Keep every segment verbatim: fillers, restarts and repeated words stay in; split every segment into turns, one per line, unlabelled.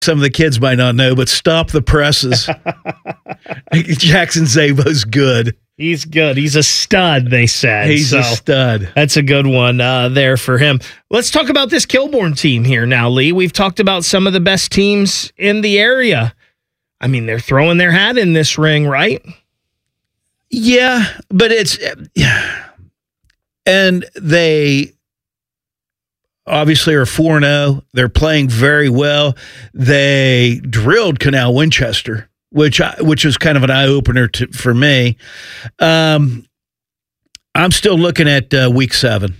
some of the kids might not know, but Stop the Presses. Jackson Szabo's good.
He's good. He's a stud, they said.
He's
so
a stud.
That's a good one uh, there for him. Let's talk about this Kilbourne team here now, Lee. We've talked about some of the best teams in the area. I mean, they're throwing their hat in this ring, right?
Yeah, but it's yeah, and they obviously are four and oh. They're playing very well. They drilled Canal Winchester, which I, which was kind of an eye opener to, for me. Um, I'm still looking at uh, week seven.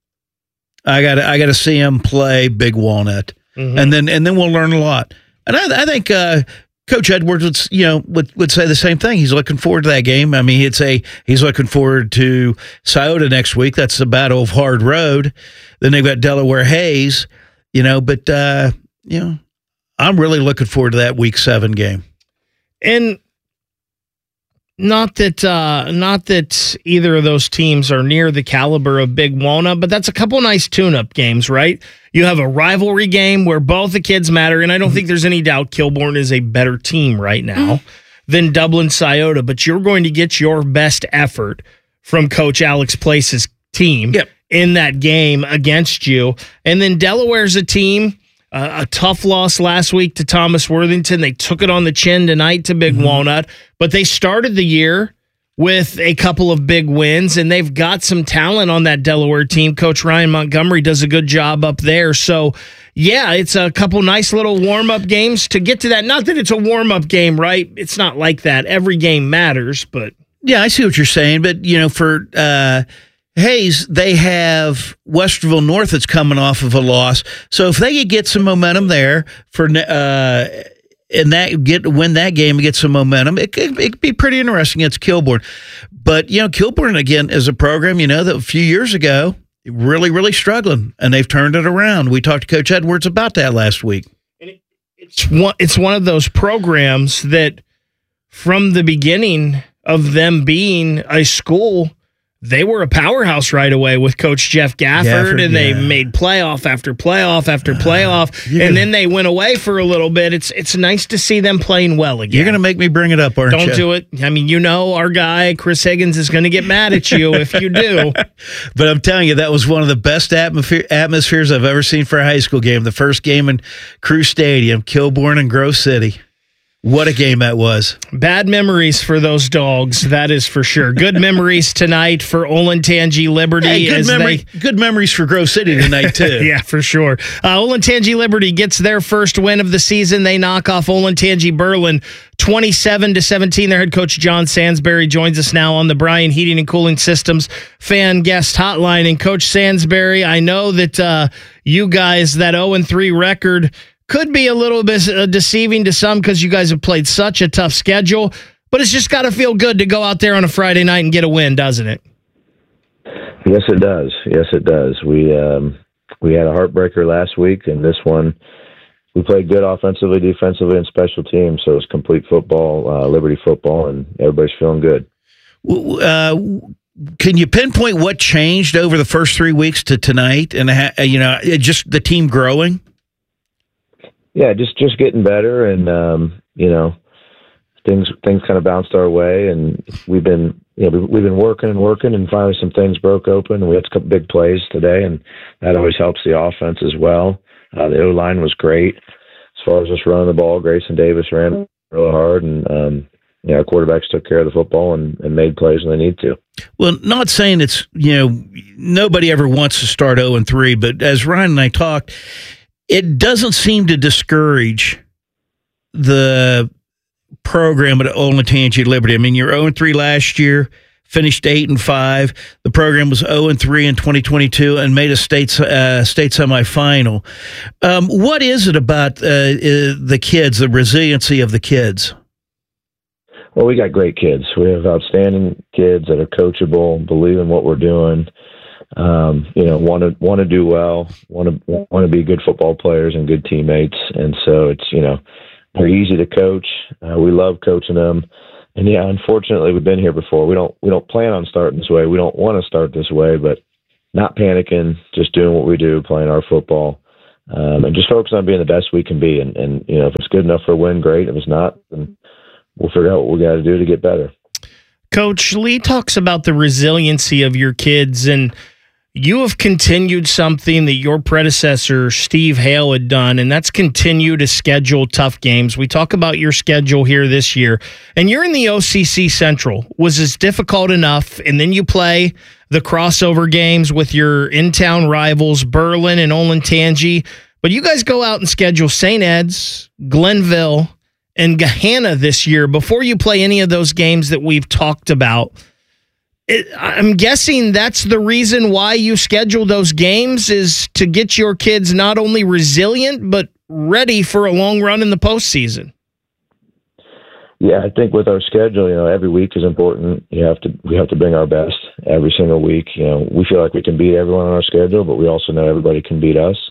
I got I got to see them play Big Walnut, mm-hmm. and then and then we'll learn a lot. And I, I think uh, Coach Edwards would you know would would say the same thing. He's looking forward to that game. I mean, it's a he's looking forward to Scioto next week. That's the Battle of Hard Road. Then they've got Delaware Hayes, you know. But uh, you know, I'm really looking forward to that week seven game.
And not that uh, not that either of those teams are near the caliber of Big Walnut, but that's a couple nice tune-up games, right? You have a rivalry game where both the kids matter, and I don't mm-hmm. think there's any doubt Kilbourne is a better team right now mm-hmm. than Dublin Scioto, but you're going to get your best effort from Coach Alex Place's team yep. in that game against you. And then Delaware's a team, uh, a tough loss last week to Thomas Worthington. They took it on the chin tonight to Big mm-hmm. Walnut, but they started the year with a couple of big wins, and they've got some talent on that Delaware team. Coach Ryan Montgomery does a good job up there. So, yeah, it's a couple nice little warm-up games to get to that. Not that it's a warm-up game, right? It's not like that. Every game matters, but...
Yeah, I see what you're saying, but, you know, for uh, Hayes, they have Westerville North that's coming off of a loss. So if they could get some momentum there for... Uh, and that get win that game and get some momentum, it could, it could be pretty interesting against Kilbourne. But, you know, Kilbourne, again, is a program, you know, that a few years ago, really, really struggling, and they've turned it around. We talked to Coach Edwards about that last week.
And it, it's, one, it's one of those programs that from the beginning of them being a school, they were a powerhouse right away with Coach Jeff Gafford, Gafford and yeah. they made playoff after playoff after playoff, uh, and then they went away for a little bit. It's it's nice to see them playing well again.
You're going to make me bring it up, aren't
Don't
you?
do it. I mean, you know our guy, Chris Higgins, is going to get mad at you if you do.
But I'm telling you, that was one of the best atmosphere, atmospheres I've ever seen for a high school game. The first game in Crew Stadium, Kilbourne and Grove City. What a game that was.
Bad memories for those dogs, that is for sure. Good memories tonight for Olentangy Liberty.
Hey, good,
as
memory,
they...
good memories for Grove City tonight, too.
Yeah, for sure. Uh, Olentangy Liberty gets their first win of the season. They knock off Olentangy Berlin twenty-seven to seventeen. Their head coach, John Sansbury, joins us now on the Bryan Heating and Cooling Systems fan guest hotline. And Coach Sansbury, I know that uh, you guys, that oh and three record could be a little bit uh, deceiving to some because you guys have played such a tough schedule, but it's just got to feel good to go out there on a Friday night and get a win, doesn't it?
Yes, it does. Yes, it does. We um, we had a heartbreaker last week, and this one we played good offensively, defensively, and special teams. So it's complete football, uh, Liberty football, and everybody's feeling good.
Uh, can you pinpoint what changed over the first three weeks to tonight, and ha- you know, just the team growing?
Yeah, just, just getting better, and um, you know, things things kind of bounced our way, and we've been you know we've been working and working, and finally some things broke open. We had a couple big plays today, and that always helps the offense as well. Uh, the O line was great as far as us running the ball. Grayson Davis ran really hard, and um, you know, our quarterbacks took care of the football and, and made plays when they need to.
Well, not saying it's you know nobody ever wants to start oh and three, but as Ryan and I talked, it doesn't seem to discourage the program at Olentangy Liberty. I mean, you're oh and three last year, finished eight and five. The program was oh and three in twenty twenty-two and made a state uh, state semifinal. Um, what is it about uh, uh, the kids, the resiliency of the kids?
Well, we got great kids. We have outstanding kids that are coachable, believe in what we're doing. Um, you know, want to want to do well, want to want to be good football players and good teammates, and so it's you know they're easy to coach. Uh, we love coaching them, and yeah, unfortunately, we've been here before. We don't we don't plan on starting this way. We don't want to start this way, but not panicking, just doing what we do, playing our football. um, and just focus on being the best we can be. And, and, you know, if it's good enough for a win, great. If it's not, then we'll figure out what we got to do to get better.
Coach, Lee talks about the resiliency of your kids, and you have continued something that your predecessor, Steve Hale, had done, and that's continue to schedule tough games. We talk about your schedule here this year, and you're in the O C C Central. Was this difficult enough? And then you play the crossover games with your in-town rivals, Berlin and Olentangy. But you guys go out and schedule Saint Ed's, Glenville, and Gahanna this year before you play any of those games that we've talked about. It, I'm guessing that's the reason why you schedule those games, is to get your kids not only resilient, but ready for a long run in the postseason.
Yeah, I think with our schedule, you know, every week is important. You have to, we have to bring our best every single week. You know, we feel like we can beat everyone on our schedule, but we also know everybody can beat us.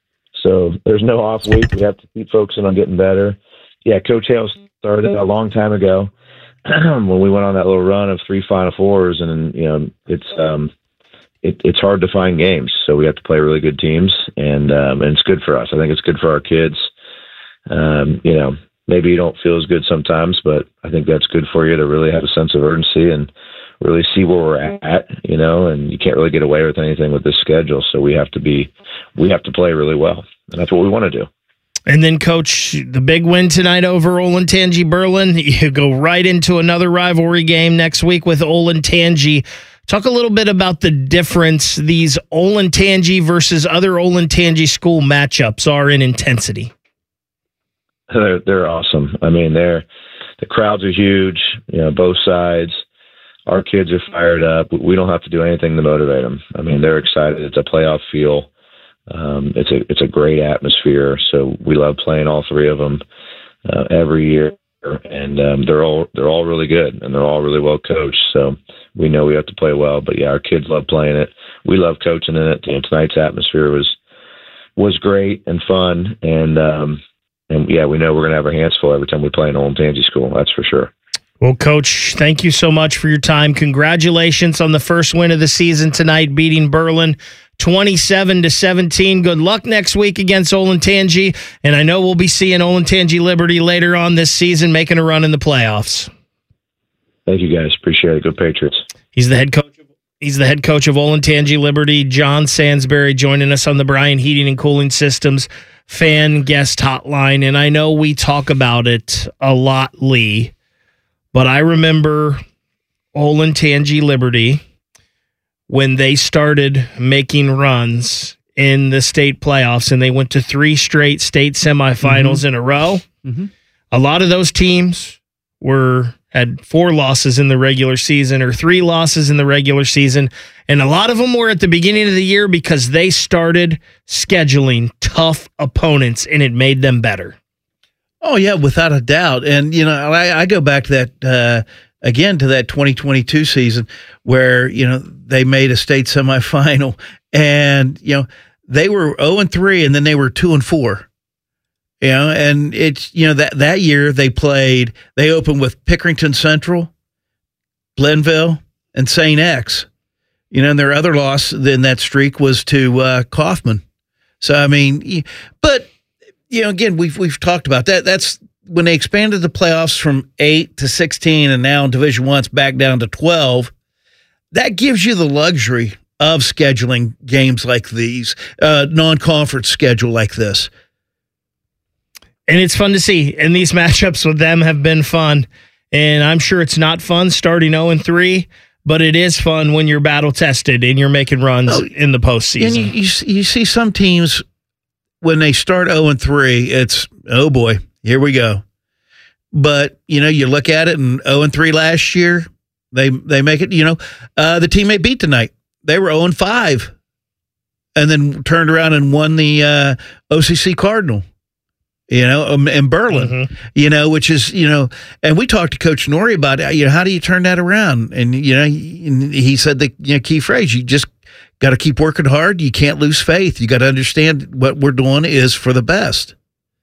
So there's no off week. We have to keep focusing on getting better. Yeah, Coach Hale started a long time ago when we went on that little run of three Final Fours, and you know, it's um, it, it's hard to find games, so we have to play really good teams, and um, and it's good for us. I think it's good for our kids. Um, you know, maybe you don't feel as good sometimes, but I think that's good for you to really have a sense of urgency and really see where we're at. You know, and you can't really get away with anything with this schedule, so we have to be, we have to play really well, and that's what we want to do.
And then, Coach, the big win tonight over Olentangy Berlin. You go right into another rivalry game next week with Olentangy. Talk a little bit about the difference these Olentangy versus other Olentangy school matchups are in intensity.
They're, they're awesome. I mean, they're the crowds are huge. You know, both sides. Our kids are fired up. We don't have to do anything to motivate them. I mean, they're excited. It's a playoff feel. Um, it's a it's a great atmosphere, so we love playing all three of them uh, every year, and um, they're all they're all really good, and they're all really well coached. So we know we have to play well, but yeah, our kids love playing it. We love coaching in it. You know, tonight's atmosphere was was great and fun, and um, and yeah, we know we're gonna have our hands full every time we play in Olentangy school. That's for sure.
Well, Coach, thank you so much for your time. Congratulations on the first win of the season tonight, beating Berlin twenty-seven to seventeen. Good luck next week against Olentangy, and I know we'll be seeing Olentangy Liberty later on this season making a run in the playoffs.
Thank you, guys. Appreciate it. Go Patriots.
He's the head coach. Of, he's the head coach of Olentangy Liberty, John Sansbury, joining us on the Bryan Heating and Cooling Systems fan guest hotline. And I know we talk about it a lot, Lee, but I remember Olentangy Liberty when they started making runs in the state playoffs, and they went to three straight state semifinals mm-hmm. in a row. Mm-hmm. A lot of those teams were had four losses in the regular season or three losses in the regular season, and a lot of them were at the beginning of the year because they started scheduling tough opponents, and it made them better.
Oh, yeah, without a doubt. And, you know, I, I go back to that, uh, again, to that twenty twenty-two season where, you know, they made a state semifinal and, you know, they were oh and three and then they were two and four. You know, and it's, you know, that, that year they played, they opened with Pickerington Central, Glenville, and Saint X. You know, and their other loss in that streak was to uh, Kaufman. So, I mean, but, you know, again, we've we've talked about that. That's when they expanded the playoffs from eight to sixteen, and now Division One's back down to twelve. That gives you the luxury of scheduling games like these, uh, non-conference schedule like this.
And it's fun to see. And these matchups with them have been fun. And I'm sure it's not fun starting oh and three, but it is fun when you're battle tested and you're making runs oh, in the postseason.
And you, you, you see some teams, when they start oh and three, it's, oh boy, here we go. But, you know, you look at it, and oh and three last year, they they make it, you know, uh, the team they beat tonight, they were oh and five and then turned around and won the uh, O C C Cardinal, you know, um, in Berlin, mm-hmm. you know, which is, you know, and we talked to Coach Norrie about it, you know, how do you turn that around? And, you know, he, he said the you know, key phrase, you just got to keep working hard. You can't lose faith. You got to understand what we're doing is for the best.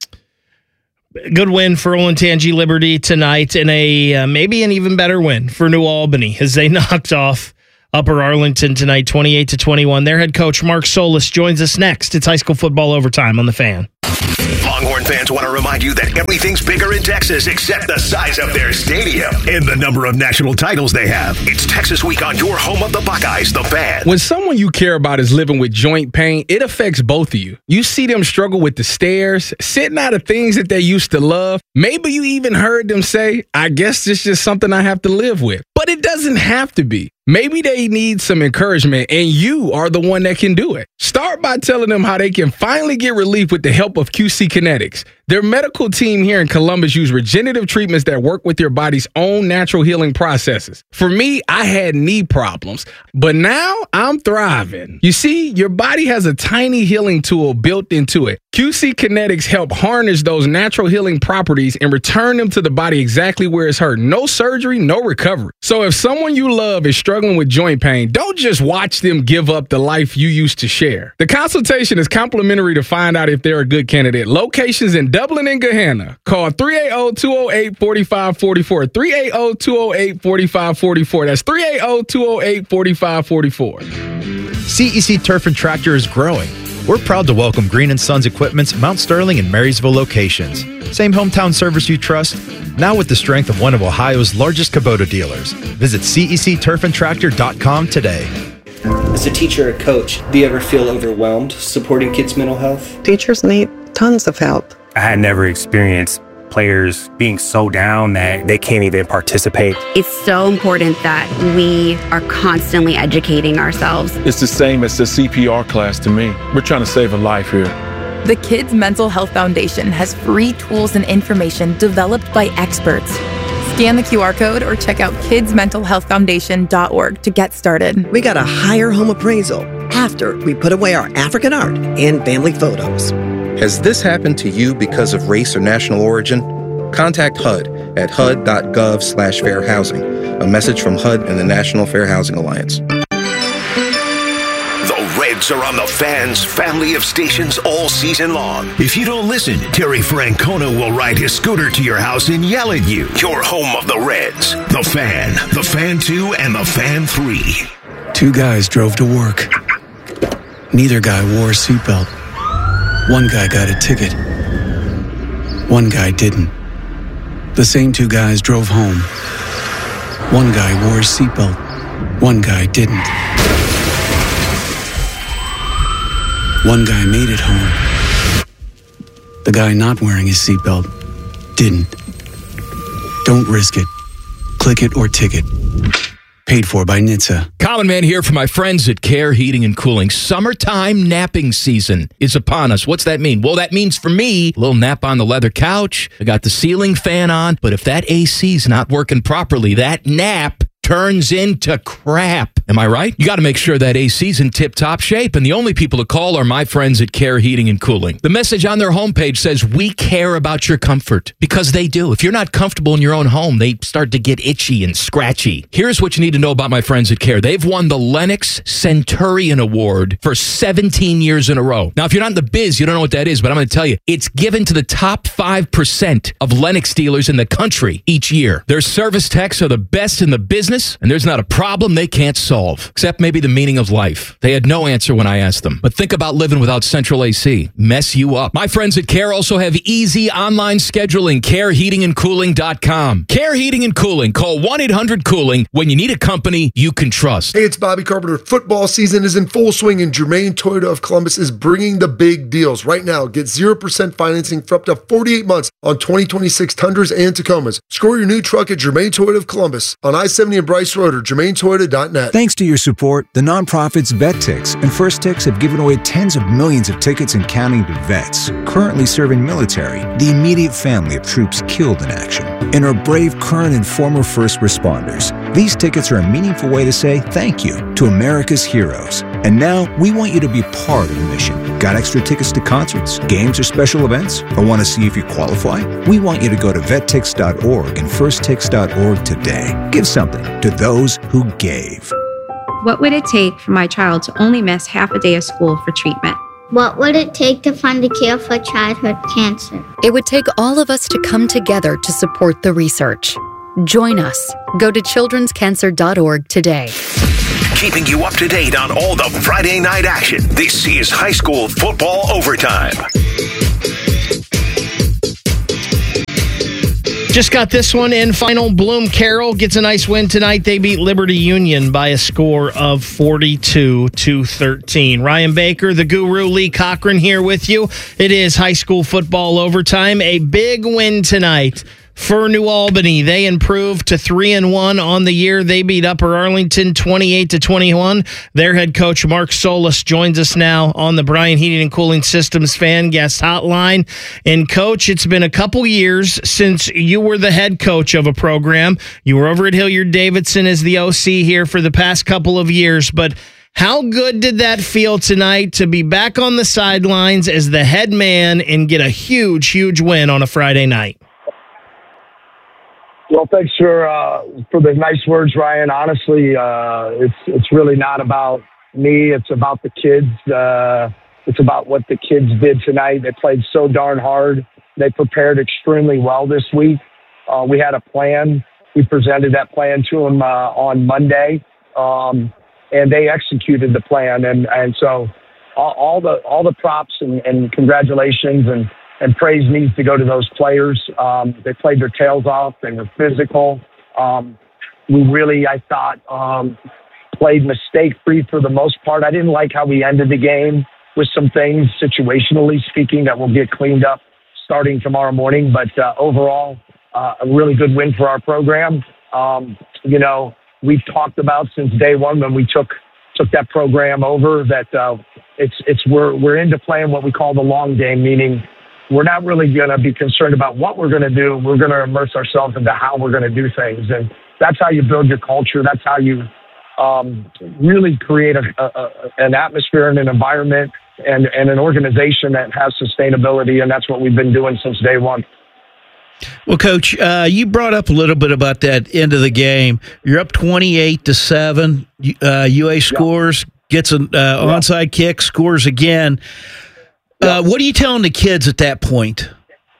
Good win for Olentangy Liberty tonight, and a uh, maybe an even better win for New Albany as they knocked off Upper Arlington tonight, twenty-eight to twenty-one. Their head coach, Mark Solis, joins us next. It's high school football overtime on The Fan.
Longhorn fans want to remind you that everything's bigger in Texas except the size of their stadium and the number of national titles they have. It's Texas Week on your home of the Buckeyes, The Fan.
When someone you care about is living with joint pain, it affects both of you. You see them struggle with the stairs, sitting out of things that they used to love. Maybe you even heard them say, I guess it's just something I have to live with. But it doesn't have to be. Maybe they need some encouragement, and you are the one that can do it. Start by telling them how they can finally get relief with the help of Q C Kinetics. Their medical team here in Columbus use regenerative treatments that work with your body's own natural healing processes. For me, I had knee problems, but now I'm thriving. You see, your body has a tiny healing tool built into it. Q C Kinetics help harness those natural healing properties and return them to the body exactly where it's hurt. No surgery, no recovery. So if someone you love is struggling with joint pain, don't just watch them give up the life you used to share. The consultation is complimentary to find out if they're a good candidate. Locations in Dublin and Gahanna. Call three eight zero, two zero eight, four five four four. three eight zero, two zero eight, four five four four. That's three eight zero, two zero eight, four five four four.
C E C Turf and Tractor is growing. We're proud to welcome Green and Sons Equipment's Mount Sterling and Marysville locations. Same hometown service you trust, now with the strength of one of Ohio's largest Kubota dealers. Visit C E C turf and tractor dot com today.
As a teacher or coach, do you ever feel overwhelmed supporting kids' mental health?
Teachers need tons of help.
I had never experienced players being so down that they can't even participate.
It's so important that we are constantly educating ourselves.
It's the same as the C P R class to me. We're trying to save a life here.
The Kids Mental Health Foundation has free tools and information developed by experts. Scan the Q R code or check out kids mental health foundation dot org to get started.
We got a higher home appraisal after we put away our African art and family photos.
Has this happened to you because of race or national origin? Contact H U D at H U D dot gov slash fair housing. A message from H U D and the National Fair Housing Alliance.
The Reds are on the Fan's family of stations all season long. If you don't listen, Terry Francona will ride his scooter to your house and yell at you. Your home of the Reds. The Fan, The Fan two, and The Fan three.
Two guys drove to work. Neither guy wore a seatbelt. One guy got a ticket. One guy didn't. The same two guys drove home. One guy wore a seatbelt. One guy didn't. One guy made it home. The guy not wearing his seatbelt didn't. Don't risk it. Click it or ticket. Paid for by N H T S A.
Common Man here for my friends at Care Heating and Cooling. Summertime napping season is upon us. What's that mean? Well, that means for me, a little nap on the leather couch. I got the ceiling fan on, but if that A C's not working properly, that nap turns into crap. Am I right? You got to make sure that A C's in tip-top shape, and the only people to call are my friends at Care Heating and Cooling. The message on their homepage says, we care about your comfort, because they do. If you're not comfortable in your own home, they start to get itchy and scratchy. Here's what you need to know about my friends at Care. They've won the Lennox Centurion Award for seventeen years in a row. Now, if you're not in the biz, you don't know what that is, but I'm going to tell you, it's given to the top five percent of Lennox dealers in the country each year. Their service techs are the best in the business, and there's not a problem they can't solve. Except maybe the meaning of life. They had no answer when I asked them. But think about living without central A C. Mess you up. My friends at Care also have easy online scheduling. care heating and cooling dot com. Care Heating and Cooling. Call one eight hundred cooling when you need a company you can trust.
Hey, it's Bobby Carpenter. Football season is in full swing, and Germain Toyota of Columbus is bringing the big deals. Right now, get zero percent financing for up to forty-eight months on twenty twenty-six Tundras and Tacomas. Score your new truck at Germain Toyota of Columbus on I seventy and Bryce Road or germain toyota dot net.
Thanks to your support, the nonprofits VetTix and First Tix have given away tens of millions of tickets and counting to vets currently serving military, the immediate family of troops killed in action, and our brave current and former first responders. These tickets are a meaningful way to say thank you to America's heroes. And now we want you to be part of the mission. Got extra tickets to concerts, games, or special events? Or want to see if you qualify? We want you to go to vet tix dot org and first tix dot org today. Give something to those who gave.
What would it take for my child to only miss half a day of school for treatment?
What would it take to find a cure for childhood cancer?
It would take all of us to come together to support the research. Join us. Go to children's cancer dot org today.
keeping you up to date on all the Friday night action. This is High School Football Overtime.
Just got this one in. Final Bloom Carroll gets a nice win tonight. They beat Liberty Union by a score of forty-two to thirteen. Ryan Baker, the guru, Lee Cochran here with you. It is High School Football Overtime. A big win tonight for New Albany. They improved to three and one on the year. They beat Upper Arlington twenty-eight to twenty-one. Their head coach Mark Solis joins us now on the Bryan Heating and Cooling Systems Fan Guest Hotline. And Coach, it's been a couple years since you were the head coach of a program. You were over at Hilliard Davidson as the O C here for the past couple of years, but how good did that feel tonight to be back on the sidelines as the head man and get a huge, huge win on a Friday night?
Well, thanks for uh, for the nice words, Ryan. Honestly, uh, it's it's really not about me. It's about the kids. Uh, it's about what the kids did tonight. They played so darn hard. They prepared extremely well this week. Uh, we had a plan. We presented that plan to them uh, on Monday, um, and they executed the plan. And and so all, all the all the props and, and congratulations and. And praise needs to go to those players. Um, they played their tails off. They were physical. Um, we really, I thought, um, played mistake-free for the most part. I didn't like how we ended the game with some things, situationally speaking, that will get cleaned up starting tomorrow morning. But uh, overall, uh, a really good win for our program. Um, you know, we've talked about since day one when we took took that program over that uh, it's it's we're we're into playing what we call the long game, meaning we're not really going to be concerned about what we're going to do. We're going to immerse ourselves into how we're going to do things. And that's how you build your culture. That's how you um, really create a, a, a, an atmosphere and an environment and, and an organization that has sustainability. And that's what we've been doing since day one.
Well, Coach, uh, you brought up a little bit about that end of the game. You're up twenty-eight to seven. Uh, U A scores, yeah. gets an uh, yeah. onside kick, scores again. Uh, what are you telling the kids at that point?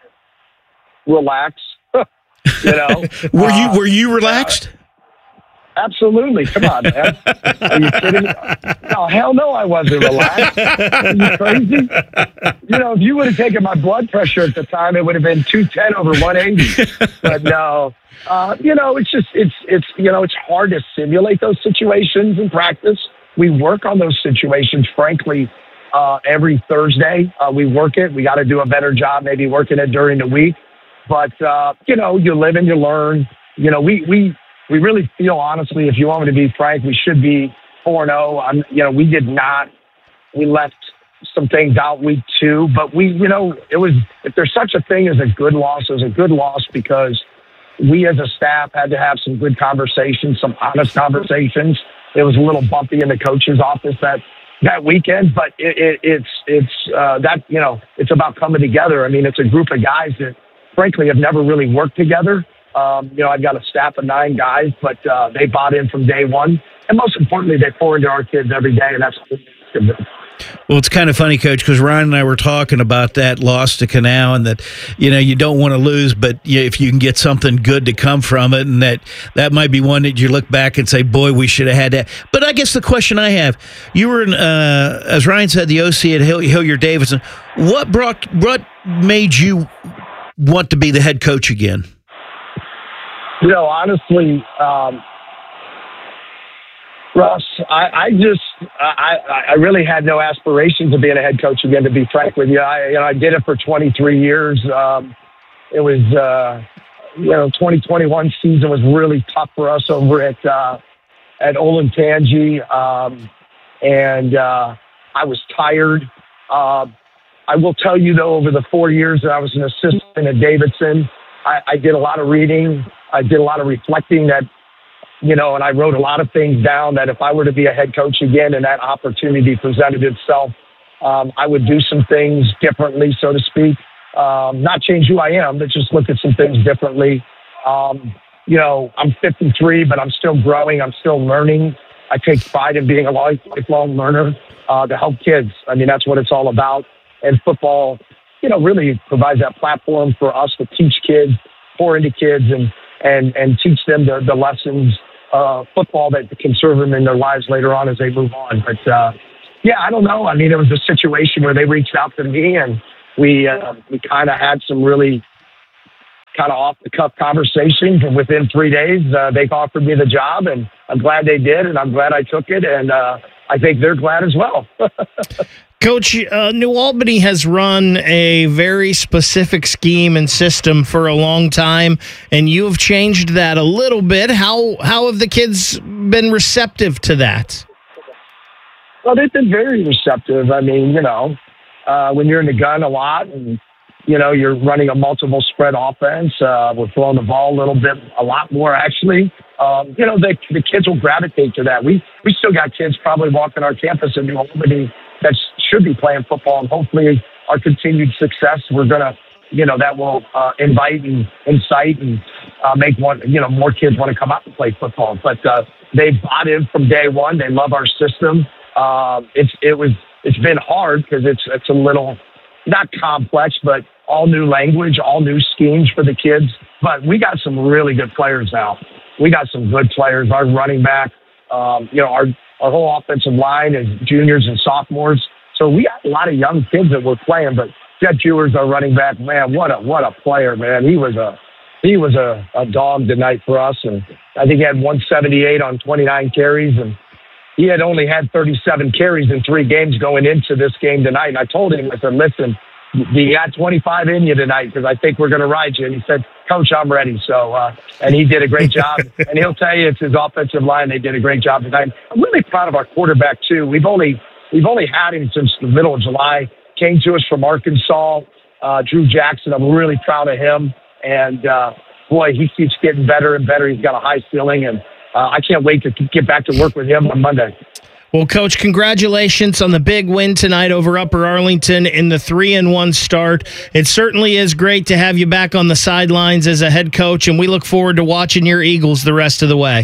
Relax. you know,
were you were you relaxed?
Uh, absolutely. Come on, man. Are you kidding me? No, hell no, I wasn't relaxed. Are you crazy? You know, if you would have taken my blood pressure at the time, it would have been two ten over one eighty. But no, uh, you know, it's just it's it's you know, it's hard to simulate those situations in practice. We work on those situations, frankly. Uh, every Thursday, uh, we work it. We got to do a better job maybe working it during the week. But, uh, you know, you live and you learn. You know, we we we really feel, honestly, if you want me to be frank, we should be four and oh. I'm, you know, we did not. We left some things out week two. But we, you know, it was, if there's such a thing as a good loss, it was a good loss because we as a staff had to have some good conversations, some honest conversations. It was a little bumpy in the coach's office that that weekend, but it, it, it's it's uh, that you know it's about coming together. I mean, it's a group of guys that, frankly, have never really worked together. Um, you know, I've got a staff of nine guys, but uh, they bought in from day one, and most importantly, they pour into our kids every day, and that's what we do.
Well, it's kind of funny, Coach, because Ryan and I were talking about that loss to Canal and that, you know, you don't want to lose, but you, if you can get something good to come from it, and that that might be one that you look back and say, boy, we should have had that. But I guess the question I have, you were, in, uh, as Ryan said, the O C at Hill, Hilliard Davidson. What brought, what made you want to be the head coach again?
You know, honestly, um, Russ, I, I just, I, I really had no aspirations of being a head coach again, to be frank with you. I, you know, I did it for twenty-three years. Um, it was, uh, you know, twenty twenty-one season was really tough for us over at, uh, at Olentangy. Um, and, uh, I was tired. Uh, I will tell you though, over the four years that I was an assistant at Davidson, I, I did a lot of reading. I did a lot of reflecting that, you know, and I wrote a lot of things down that if I were to be a head coach again and that opportunity presented itself, um, I would do some things differently, so to speak. Um, not change who I am, but just look at some things differently. Um, you know, I'm fifty-three, but I'm still growing. I'm still learning. I take pride in being a lifelong learner uh, to help kids. I mean, that's what it's all about. And football, you know, really provides that platform for us to teach kids, pour into kids, and and and teach them the, the lessons uh, football that can serve them in their lives later on as they move on. But, uh, yeah, I don't know. I mean, it was a situation where they reached out to me, and we uh, we kind of had some really kind of off-the-cuff conversations, and within three days, uh, they offered me the job, and I'm glad they did, and I'm glad I took it, and uh, I think they're glad as well.
Coach, uh, New Albany has run a very specific scheme and system for a long time, and you have changed that a little bit. How how have the kids been receptive to that?
Well, they've been very receptive. I mean, you know, uh, when you're in the gun a lot and, you know, you're running a multiple spread offense, uh, we're throwing the ball a little bit, a lot more actually. Um, you know, the, the kids will gravitate to that. We we still got kids probably walking our campus in New Albany that should be playing football, and hopefully our continued success, we're going to, you know, that will uh, invite and incite and uh, make one, you know, more kids want to come out and play football. But uh, they bought in from day one. They love our system. Uh, it's it was it's been hard because it's it's a little not complex, but all new language, all new schemes for the kids. But we got some really good players now. We got some good players. Our running back, um, you know, our our whole offensive line is juniors and sophomores. So we got a lot of young kids that we're playing. But Jet Jewers, our running back, man, what a what a player, man. He was a he was a, a dog tonight for us, and I think he had one seventy-eight on twenty-nine carries, and he had only had thirty-seven carries in three games going into this game tonight. And I told him, I said, listen, you got twenty-five in you tonight because I think we're going to ride you. And he said, Coach, I'm ready. So, uh, and he did a great job. And he'll tell you it's his offensive line. They did a great job tonight. I'm really proud of our quarterback, too. We've only we've only had him since the middle of July. Came to us from Arkansas, uh, Drew Jackson. I'm really proud of him. And, uh, boy, he keeps getting better and better. He's got a high ceiling, and Uh, I can't wait to get back to work with him on Monday.
Well, Coach, congratulations on the big win tonight over Upper Arlington in the three and one start. It certainly is great to have you back on the sidelines as a head coach, and we look forward to watching your Eagles the rest of the way.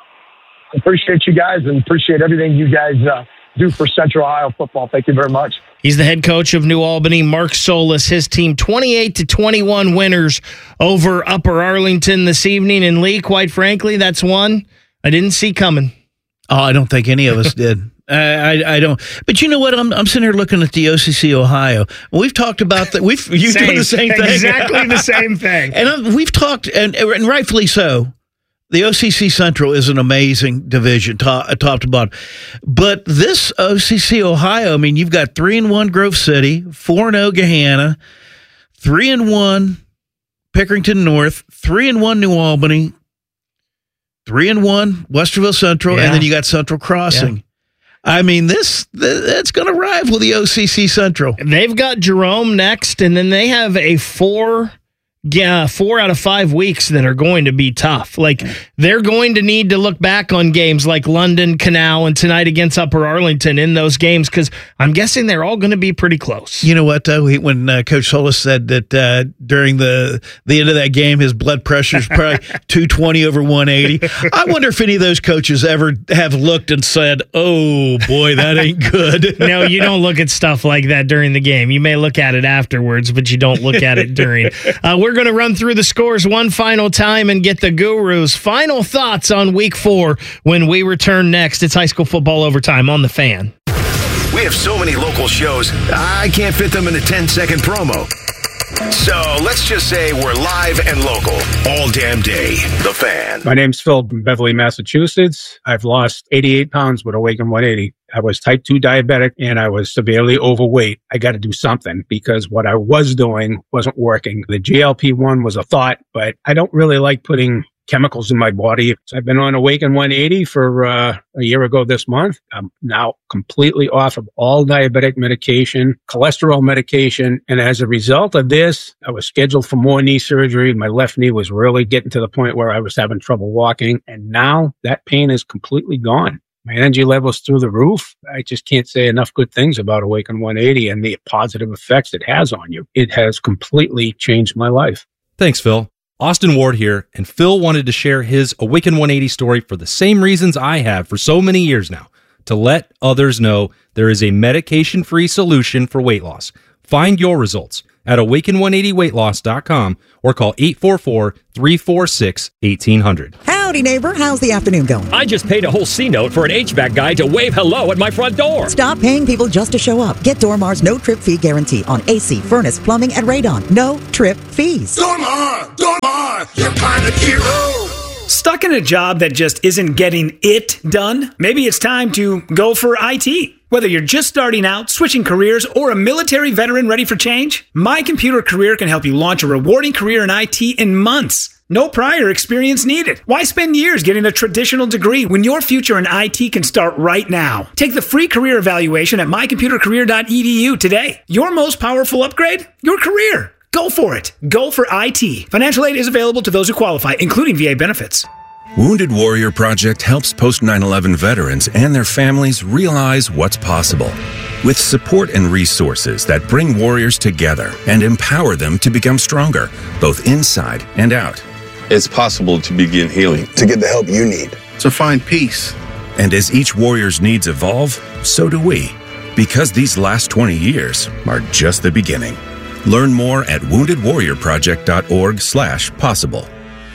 I appreciate you guys and appreciate everything you guys uh, do for Central Ohio football. Thank you very much.
He's the head coach of New Albany, Mark Solis. His team twenty-eight to twenty-one winners over Upper Arlington this evening. And Lee, quite frankly, that's one I didn't see coming.
Oh, I don't think any of us did. I, I I don't. But you know what? I'm I'm sitting here looking at the O C C Ohio. We've talked about that. We've you doing the same thing.
Exactly the same thing.
And um, we've talked, and and rightfully so. The O C C Central is an amazing division, top, top to bottom. But this O C C Ohio, I mean, you've got three and one Grove City, four and zero Gahanna, three and one Pickerington North, three and one New Albany, three and one Westerville Central, yeah. and then you got Central Crossing. Yeah. I mean, this that's going to rival the O C C Central.
They've got Jerome next, and then they have a four. Yeah, four out of five weeks that are going to be tough. Like, they're going to need to look back on games like London, Canal, and tonight against Upper Arlington in those games, because I'm guessing they're all going to be pretty close.
You know what, though? He, when uh, Coach Solis said that uh, during the the end of that game, his blood pressure is probably two twenty over one eighty. I wonder if any of those coaches ever have looked and said, oh, boy, that ain't good.
No, you don't look at stuff like that during the game. You may look at it afterwards, but you don't look at it during. Uh, we're going to run through the scores one final time and get the Gurus' final thoughts on week four when we return next. It's high school football overtime on The Fan.
We have so many local shows, I can't fit them in a ten-second promo. So let's just say we're live and local all damn day. The Fan.
My name's Phil from Beverly, Massachusetts. I've lost eighty-eight pounds with Awaken one eighty. I was type two diabetic and I was severely overweight. I got to do something because what I was doing wasn't working. The G L P one was a thought, but I don't really like putting chemicals in my body. So I've been on Awaken one eighty for uh, a year ago this month. I'm now completely off of all diabetic medication, cholesterol medication. And as a result of this, I was scheduled for more knee surgery. My left knee was really getting to the point where I was having trouble walking. And now that pain is completely gone. My energy level's through the roof. I just can't say enough good things about Awaken one eighty and the positive effects it has on you. It has completely changed my life.
Thanks, Phil. Austin Ward here, and Phil wanted to share his Awaken one eighty story for the same reasons I have for so many years now, to let others know there is a medication-free solution for weight loss. Find your results at awaken one eighty weight loss dot com or call eight four four, three four six, one eight hundred.
Help!
Howdy, neighbor. How's the afternoon going?
I just paid a whole C-note for an H V A C guy to wave hello at my front door.
Stop paying people just to show up. Get Dormar's no-trip fee guarantee on A C, furnace, plumbing, and radon. No-trip fees.
Dormar! Dormar! Your kind of hero!
Stuck in a job that just isn't getting it done? Maybe it's time to go for I T. Whether you're just starting out, switching careers, or a military veteran ready for change, My Computer Career can help you launch a rewarding career in I T in months. No prior experience needed. Why spend years getting a traditional degree when your future in I T can start right now? Take the free career evaluation at my computer career dot e d u today. Your most powerful upgrade? Your career. Go for it. Go for I T. Financial aid is available to those who qualify, including V A benefits.
Wounded Warrior Project helps post nine eleven veterans and their families realize what's possible. With support and resources that bring warriors together and empower them to become stronger, both inside and out.
It's possible to begin healing, to get the help you need, to find peace.
And as each warrior's needs evolve, so do we. Because these last twenty years are just the beginning. Learn more at wounded warrior project dot org slash possible.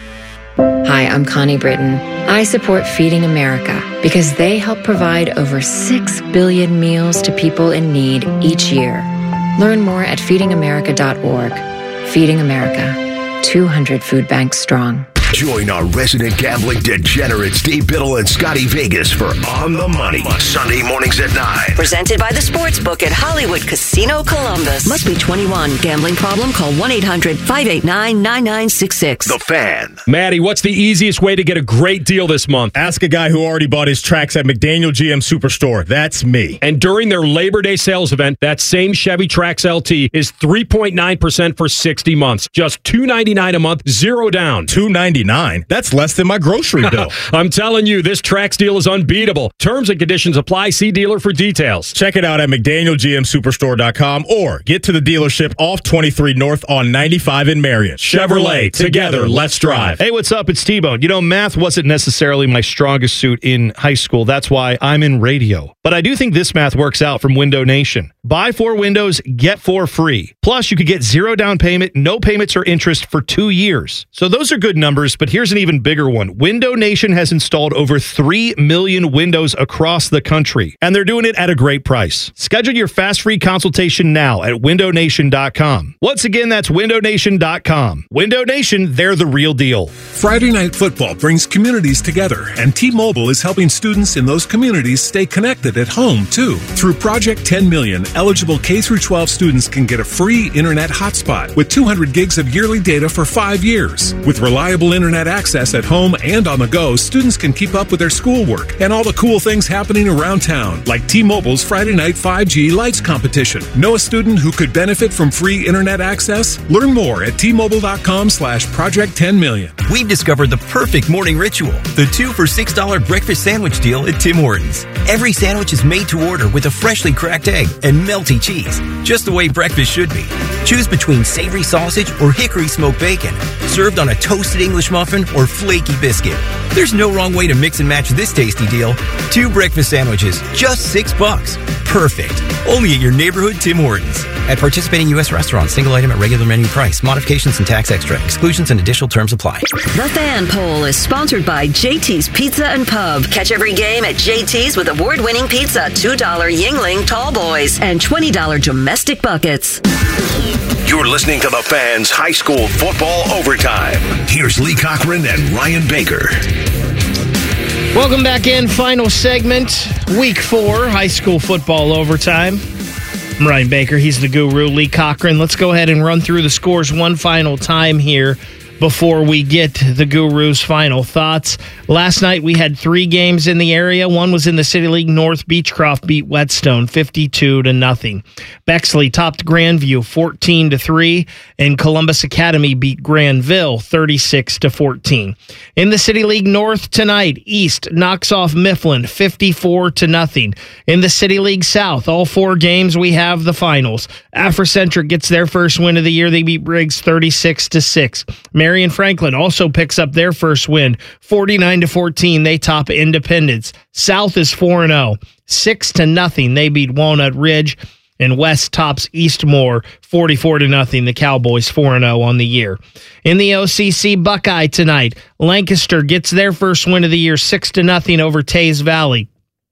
Hi, I'm Connie Britton. I support Feeding America because they help provide over six billion meals to people in need each year. Learn more at feeding america dot org. Feeding America, two hundred food banks strong.
Join our resident gambling degenerates, Dave Biddle and Scotty Vegas for On the Money, Sunday mornings at nine.
Presented by the Sportsbook at Hollywood Casino Columbus. Must be twenty-one. Gambling problem? Call one eight hundred five eight nine nine nine six six.
The Fan.
Maddie, what's the easiest way to get a great deal this month?
Ask a guy who already bought his tracks at McDaniel G M Superstore. That's me.
And during their Labor Day sales event, that same Chevy Trax L T is three point nine percent for sixty months. Just two ninety-nine a month, zero down.
two ninety-nine. That's less than my grocery bill.
I'm telling you, this Trax deal is unbeatable. Terms and conditions apply. See dealer for details.
Check it out at McDaniel G M Superstore dot com or get to the dealership off twenty-three North on ninety-five in Marion.
Chevrolet, together, let's drive.
Hey, what's up? It's T-Bone. You know, math wasn't necessarily my strongest suit in high school. That's why I'm in radio. But I do think this math works out from Window Nation. Buy four windows, get four free. Plus, you could get zero down payment, no payments or interest for two years. So those are good numbers, but here's an even bigger one. Window Nation has installed over three million windows across the country, and they're doing it at a great price. Schedule your fast free consultation now at window nation dot com. Once again, that's window nation dot com. Window Nation, they're the real deal.
Friday Night Football brings communities together, and T-Mobile is helping students in those communities stay connected at home, too. Through Project ten million, eligible K through twelve students can get a free internet hotspot with two hundred gigs of yearly data for five years. With reliable internet access at home and on the go, students can keep up with their schoolwork and all the cool things happening around town, like T-Mobile's Friday Night five G Lights competition. Know a student who could benefit from free internet access? Learn more at T Mobile dot com slash project ten million.
We've discovered the perfect morning ritual, the two for six dollars breakfast sandwich deal at Tim Hortons. Every sandwich is made to order with a freshly cracked egg and melty cheese, just the way breakfast should be. Choose between savory sausage or hickory smoked bacon, served on a toasted English muffin or flaky biscuit. There's no wrong way to mix and match this tasty deal. Two breakfast sandwiches, just six bucks. Perfect. Only at your neighborhood Tim Hortons. At participating U S restaurants, single item at regular menu price. Modifications and tax extra. Exclusions and additional terms apply.
The Fan Poll is sponsored by J T's Pizza and Pub. Catch every game at J T's with award-winning pizza, two dollars Yingling Tall Boys, and twenty dollars domestic buckets.
You're listening to The Fan's High School Football Overtime. Here's Lee Cochran and Ryan Baker.
Welcome back in. Final segment, week four, high school football overtime. I'm Ryan Baker. He's the guru, Lee Cochran. Let's go ahead and run through the scores one final time here before we get the guru's final thoughts. Last night we had three games in the area. One was in the City League North. Beechcroft beat Whetstone fifty-two to nothing. Bexley topped Grandview fourteen to three, and Columbus Academy beat Granville thirty-six to fourteen. In the City League North tonight, East knocks off Mifflin fifty-four to nothing. In the City League South, all four games we have the finals. Afrocentric gets their first win of the year. They beat Briggs thirty-six to six. Marion Franklin also picks up their first win, forty-nine to fourteen. They top Independence. South is four and oh, six to nothing. They beat Walnut Ridge. And West tops Eastmore forty-four to nothing. The Cowboys four and oh on the year. In the O C C Buckeye tonight, Lancaster gets their first win of the year six to nothing over Tays Valley.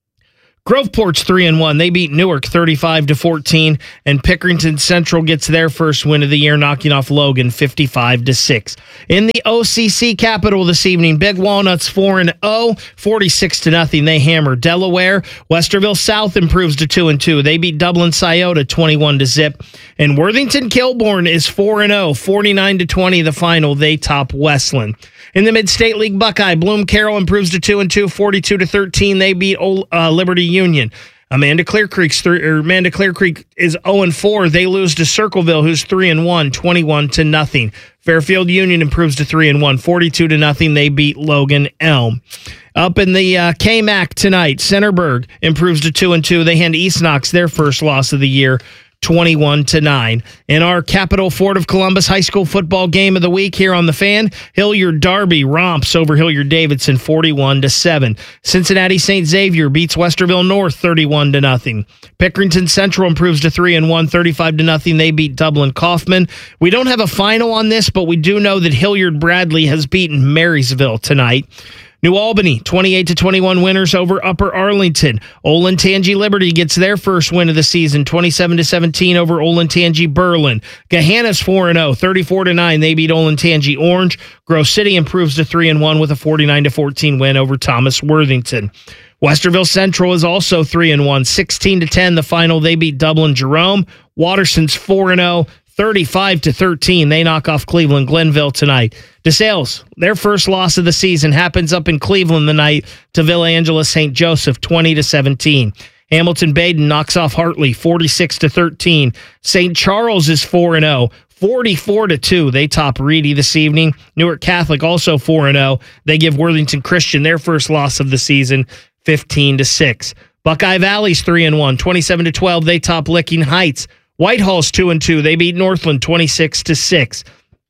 Groveport's three and one. They beat Newark thirty-five to fourteen, and Pickerington Central gets their first win of the year, knocking off Logan fifty-five to six. In the O C C Capital this evening, Big Walnuts four and oh, forty-six to nothing. They hammer Delaware. Westerville South improves to two and two. They beat Dublin Scioto twenty-one to zip, and Worthington Kilbourne is four and oh, forty-nine to twenty. The final, they top Westland. In the Mid-State League Buckeye, Bloom Carroll improves to two and two, forty-two to thirteen. They beat Old, uh, Liberty Union. Amanda Clear Creek's three, or Amanda Clear Creek is oh and four. They lose to Circleville, who's three and one, twenty-one to nothing. Fairfield Union improves to three and one, forty-two to nothing. They beat Logan Elm. Up in the uh, K M A C tonight, Centerburg improves to two and two. They hand East Knox their first loss of the year, twenty-one to nine. In our Capital Fort of Columbus high school football game of the week here on The Fan, Hilliard Darby romps over Hilliard Davidson forty-one to seven. Cincinnati Saint Xavier beats Westerville North thirty-one to nothing. Pickerington Central improves to three and one, thirty-five to nothing. They beat Dublin Kaufman. We don't have a final on this, but we do know that Hilliard Bradley has beaten Marysville tonight. New Albany, twenty-eight to twenty-one winners over Upper Arlington. Olentangy Liberty gets their first win of the season, twenty-seven to seventeen over Olentangy Berlin. Gahanna's four and oh, thirty-four to nine. They beat Olentangy Orange. Grove City improves to three and one with a forty-nine to fourteen win over Thomas Worthington. Westerville Central is also three and one, sixteen to ten. The final, they beat Dublin Jerome. Waterson's four and oh, thirty-five to thirteen. They knock off Cleveland Glenville tonight. DeSales, their first loss of the season, happens up in Cleveland the night to Villa Angela Saint Joseph, twenty to seventeen. Hamilton Baden knocks off Hartley, forty-six to thirteen. Saint Charles is four and oh, forty-four to two. They top Reedy this evening. Newark Catholic also four and oh. They give Worthington Christian their first loss of the season, fifteen to six. Buckeye Valley's three and one, twenty-seven to twelve. They top Licking Heights. Whitehall's two and two. They beat Northland twenty-six to six.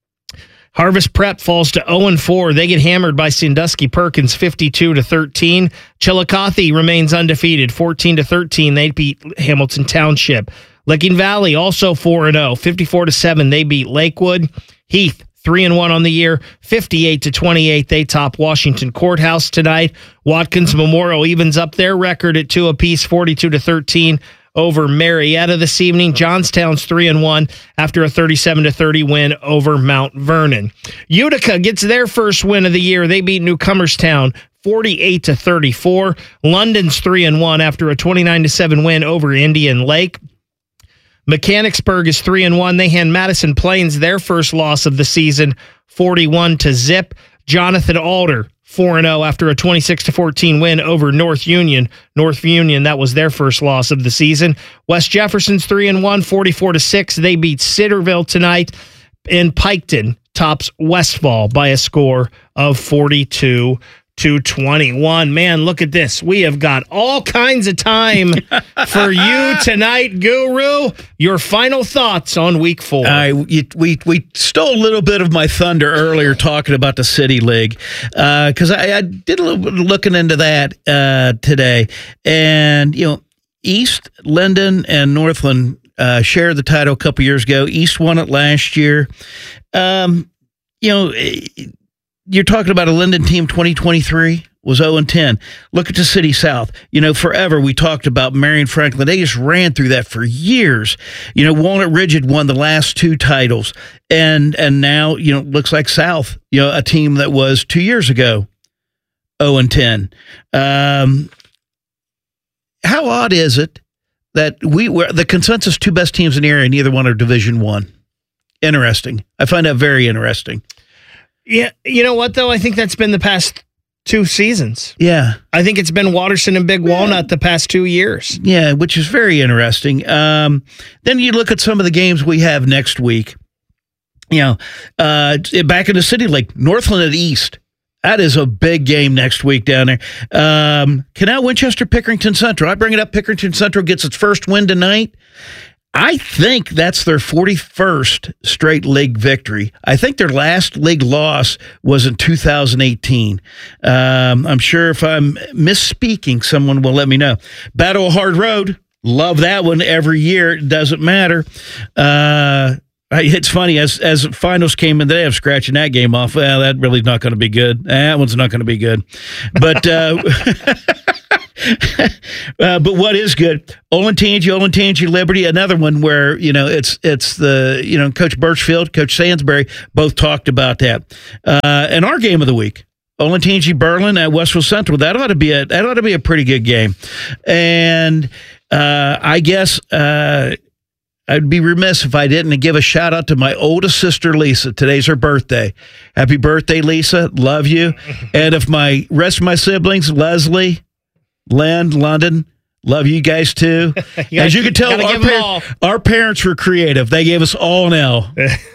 Harvest Prep falls to oh and four. They get hammered by Sandusky Perkins fifty-two to thirteen. Chillicothe remains undefeated fourteen to thirteen. They beat Hamilton Township. Licking Valley also four and oh, fifty-four to seven. They beat Lakewood. Heath three and one on the year, fifty-eight to twenty-eight. They top Washington Courthouse tonight. Watkins Memorial evens up their record at two apiece, forty-two to thirteen. Over Marietta this evening. Johnstown's three and one after a thirty-seven to thirty win over Mount Vernon. Utica gets their first win of the year. They beat Newcomerstown forty-eight to thirty-four. London's three and one after a twenty-nine to seven win over Indian Lake. Mechanicsburg is three and one. They hand Madison Plains their first loss of the season, forty-one to zip. Jonathan Alder four and oh after a twenty-six to fourteen win over North Union. North Union, that was their first loss of the season. West Jefferson's three and one, forty-four to six. They beat Sitterville tonight. And Piketon tops Westfall by a score of forty-two to twenty-one. Man, look at this. We have got all kinds of time for you tonight, Guru. Your final thoughts on week four.
I we we stole a little bit of my thunder earlier talking about the City League because uh, I, I did a little bit of looking into that uh, today, and you know, East, Linden, and Northland uh, shared the title a couple years ago. East won it last year. Um, you know. It, You're talking about a Linden team twenty twenty-three was oh and ten. Look at the City South. You know, forever we talked about Marion Franklin. They just ran through that for years. You know, Walnut Ridge had won the last two titles. And and now, you know, looks like South, you know, a team that was two years ago oh and ten. Um, how odd is it that we were the consensus two best teams in the area, neither one are Division One? Interesting. I find that very interesting.
Yeah, you know what, though? I think that's been the past two seasons.
Yeah.
I think it's been Watterson and Big Walnut the past two years.
Yeah, which is very interesting. Um, then you look at some of the games we have next week. You know, uh, back in the City League, Northland at East. That is a big game next week down there. Um, Canal Winchester, Pickerington Central. I bring it up. Pickerington Central gets its first win tonight. I think that's their forty-first straight league victory. I think their last league loss was in two thousand eighteen. Um, I'm sure if I'm misspeaking, someone will let me know. Battle of Hard Road, Love that one every year. It doesn't matter. Uh, it's funny, as as finals came in today, I'm scratching that game off. Well, that really not going to be good. That one's not going to be good. But uh, uh, but what is good? Olentangy, Olentangy, Liberty, another one where, you know, it's it's the, you know, Coach Birchfield, Coach Sansbury both talked about that. Uh, and our game of the week, Olentangy Berlin at Westville Central. That ought to be a that ought to be a pretty good game. And uh, I guess uh, I'd be remiss if I didn't give a shout out to my oldest sister, Lisa. Today's her birthday. Happy birthday, Lisa. Love you. And if my rest of my siblings, Leslie, Len, London, love you guys too. you As you can tell, our, par- our parents were creative. They gave us all an L.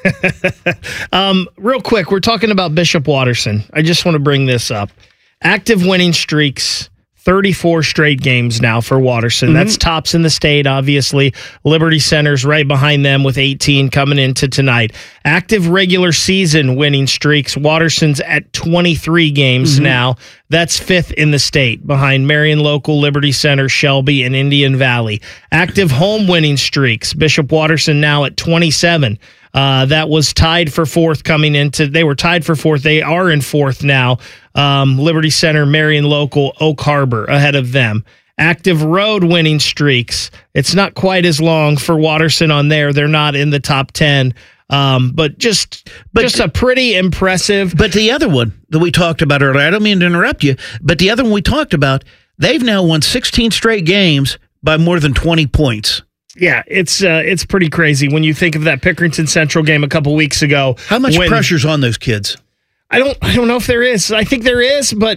um, real quick, we're talking about Bishop Watterson. I just want to bring this up. Active winning streaks. thirty-four straight games now for Watterson. Mm-hmm. That's tops in the state, obviously. Liberty Center's right behind them with eighteen coming into tonight. Active regular season winning streaks. Watterson's at twenty-three games mm-hmm. now. That's fifth in the state, behind Marion Local, Liberty Center, Shelby, and Indian Valley. Active home winning streaks. Bishop Watterson now at twenty-seven. Uh, that was tied for fourth coming into, they were tied for fourth. They are in fourth now. Um, Liberty Center, Marion Local, Oak Harbor ahead of them. Active road winning streaks. It's not quite as long for Watterson on there. They're not in the top ten. Um, but just, but just a pretty impressive.
But the other one that we talked about earlier, I don't mean to interrupt you, but the other one we talked about, they've now won sixteen straight games by more than twenty points.
Yeah, it's uh, it's pretty crazy when you think of that Pickerington Central game a couple weeks ago.
How much when, pressure's on those kids?
I don't I don't know if there is. I think there is, but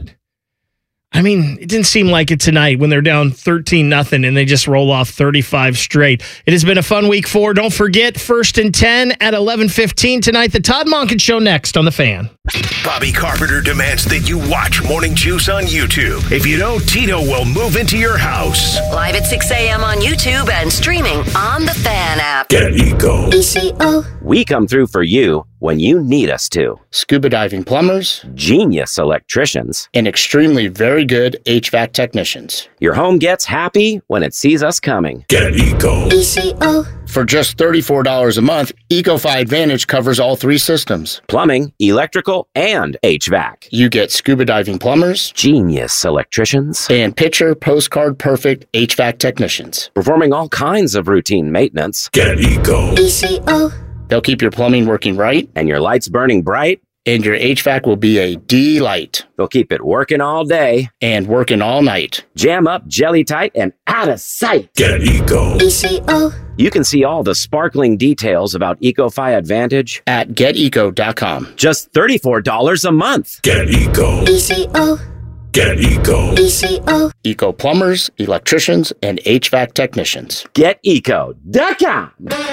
I mean, it didn't seem like it tonight when they're down thirteen nothing and they just roll off thirty-five straight. It has been a fun week four. Don't forget, first and ten at eleven fifteen tonight. The Todd Monken Show next on The Fan.
Bobby Carpenter demands that you watch Morning Juice on YouTube. If you don't, Tito will move into your house.
Live at six a.m. on YouTube and streaming on the Fan app.
Get Eco.
E C O.
We come through for you when you need us to.
Scuba diving plumbers,
genius electricians,
and extremely very good H V A C technicians.
Your home gets happy when it sees us coming.
Get Eco.
E C O.
For just thirty-four dollars a month, EcoFi Advantage covers all three systems.
Plumbing, electrical, and H V A C.
You get scuba diving plumbers,
genius electricians,
and picture postcard perfect H V A C technicians.
Performing all kinds of routine maintenance.
Get Eco.
E C O.
They'll keep your plumbing working right.
And your lights burning bright.
And your H V A C will be a delight.
They'll keep it working all day.
And working all night.
Jam up, jelly tight, and out of sight.
Get Eco.
E C O.
You can see all the sparkling details about EcoFi Advantage
at get eco dot com.
Just thirty-four dollars a month.
Get Eco.
E C O.
Get Eco.
E C O.
Eco plumbers, electricians, and H V A C technicians.
get eco dot com.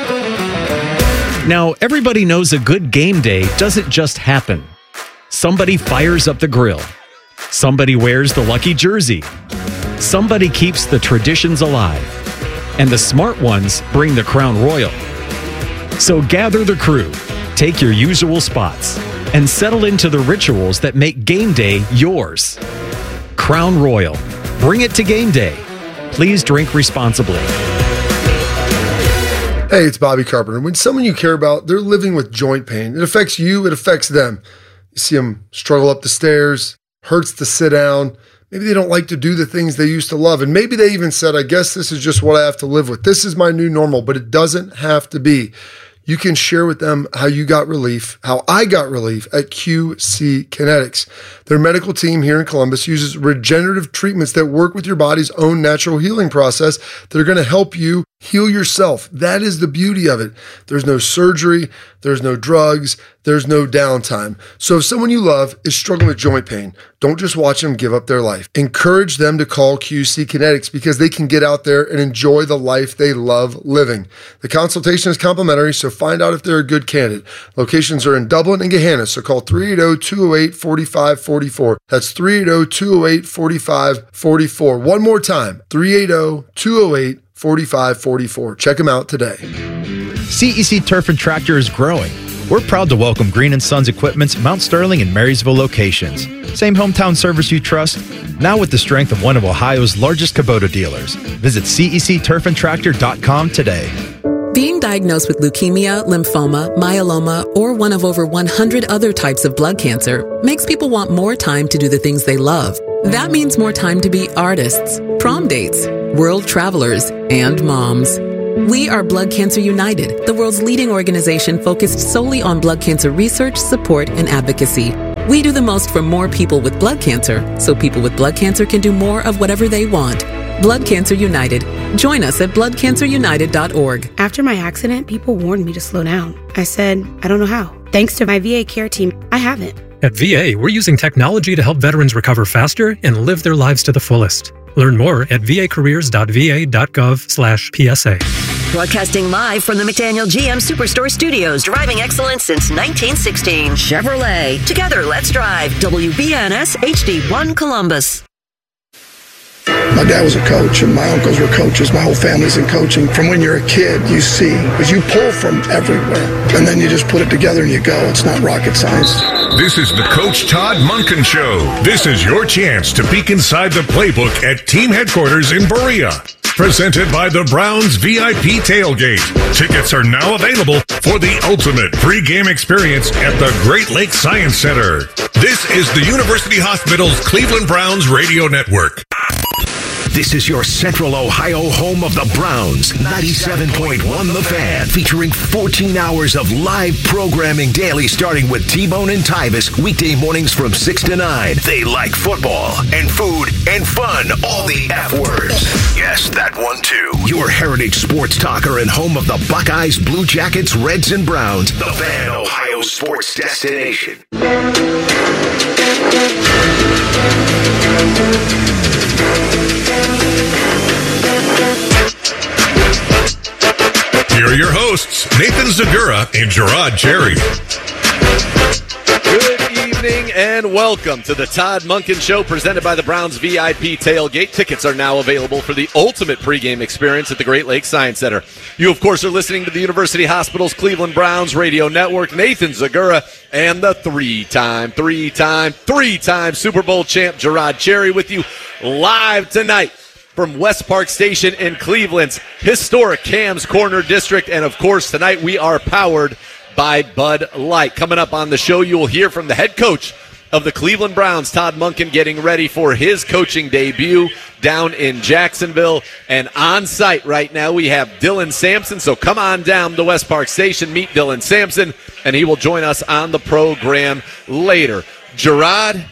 Now, everybody knows a good game day doesn't just happen. Somebody fires up the grill. Somebody wears the lucky jersey. Somebody keeps the traditions alive. And the smart ones bring the Crown Royal. So gather the crew, take your usual spots, and settle into the rituals that make game day yours. Crown Royal. Bring it to game day. Please drink responsibly.
Hey, it's Bobby Carpenter. When someone you care about, they're living with joint pain, it affects you, it affects them. You see them struggle up the stairs, hurts to sit down. Maybe they don't like to do the things they used to love. And maybe they even said, I guess this is just what I have to live with. This is my new normal, but it doesn't have to be. You can share with them how you got relief, how I got relief at Q C Kinetics. Their medical team here in Columbus uses regenerative treatments that work with your body's own natural healing process that are going to help you heal yourself. That is the beauty of it. There's no surgery, there's no drugs, there's no downtime. So if someone you love is struggling with joint pain, don't just watch them give up their life. Encourage them to call Q C Kinetics because they can get out there and enjoy the life they love living. The consultation is complimentary, so find out if they're a good candidate. Locations are in Dublin and Gahanna, so call three eight zero, two zero eight, four five four four. That's three eight zero, two zero eight, four five four four. One more time, three eight zero, two zero eight, four five four four. Check them out today.
C E C Turf and Tractor is growing.
We're proud to welcome Green and Sons Equipment's Mount Sterling and Marysville locations. Same hometown service you trust, now with the strength of one of Ohio's largest Kubota dealers. Visit C E C turf and tractor dot com today.
Being diagnosed with leukemia, lymphoma, myeloma, or one of over one hundred other types of blood cancer makes people want more time to do the things they love. That means more time to be artists, prom dates, world travelers, and moms. We are Blood Cancer United, the world's leading organization focused solely on blood cancer research, support, and advocacy. We do the most for more people with blood cancer, so people with blood cancer can do more of whatever they want. Blood Cancer United. Join us at blood cancer united dot org.
After my accident, people warned me to slow down. I said, I don't know how. Thanks to my V A care team, I haven't.
At V A, we're using technology to help veterans recover faster and live their lives to the fullest. Learn more at v a careers dot v a dot gov slash P S A.
Broadcasting live from the McDaniel G M Superstore Studios, driving excellence since nineteen sixteen. Chevrolet. Together, let's drive. W B N S H D one Columbus.
My dad was a coach, and my uncles were coaches. My whole family's in coaching. From when you're a kid, you see, because you pull from everywhere, and then you just put it together and you go. It's not rocket science.
This is the Coach Todd Monken Show. This is your chance to peek inside the playbook at team headquarters in Berea. Presented by the Browns V I P Tailgate. Tickets are now available for the ultimate pregame experience at the Great Lakes Science Center. This is the University Hospital's Cleveland Browns radio network. This is your Central Ohio home of the Browns. ninety-seven point one The Fan, featuring fourteen hours of live programming daily, starting with T-Bone and Tyvis, weekday mornings from six to nine. They like football and food and fun, all the F words. Yes, that one too. Your heritage sports talker and home of the Buckeyes, Blue Jackets, Reds, and Browns. The Fan, Ohio's sports destination. Here are your hosts, Nathan Zagura and Gerard Cherry.
Good evening and welcome to the Todd Monken Show, presented by the Browns V I P Tailgate. Tickets are now available for the ultimate pregame experience at the Great Lakes Science Center. You, of course, are listening to the University Hospital's Cleveland Browns radio network. Nathan Zagura and the three-time, three-time, three-time Super Bowl champ Gerard Cherry with you live tonight from West Park Station in Cleveland's historic Cam's Corner District. And, of course, tonight we are powered by Bud Light. Coming up on the show, you will hear from the head coach of the Cleveland Browns, Todd Monken, getting ready for his coaching debut down in Jacksonville. And on site right now, we have Dylan Sampson. So come on down to West Park Station, meet Dylan Sampson, and he will join us on the program later. Gerard,